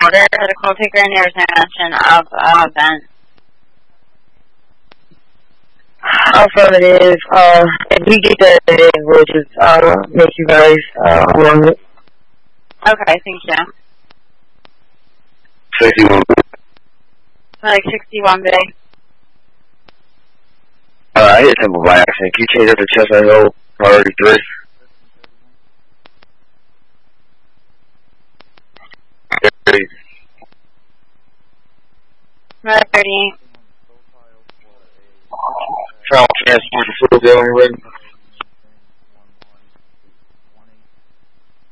there's a coal picker and there's no mention of Ben. Affirmative. If we get that in, we'll just make you guys run it. Okay, thank you. 61. Like 61 big. I hit Temple by accident. Can you change up to Chestnut Hill, priority 3? Another 38. Trial transport to Philadelphia, ready?